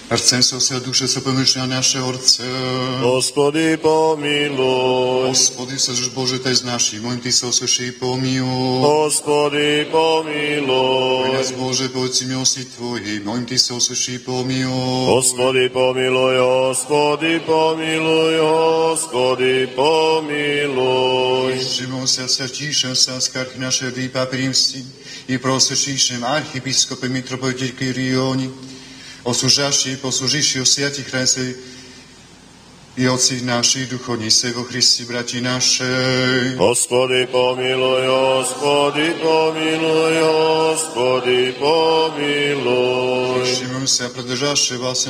Hrcenstvo sa duše sa pomyšľa naše orce. Господи, помилуй. Господи, Съж Боже, Те знаши, молим Ти се освеши и помилуй. Господи, Ой, помилуй. нас, Боже, по Отци милости Твои, молим Ти се освеши и помилуй. Господи, помилуй, Господи, помилуй, Господи, помилуй. Живем се святейшим санскарх наше Випа Примси и просвещейшим архиепископе митрополите Кириони, oslúžaši, poslúžiši o sviatich chránice i otci naši, duchovní se vo Christi, brati našej. Господи, помилуй, Господи, помилуй, Господи, помилуй. Všimujeme sa, predržavši vlastne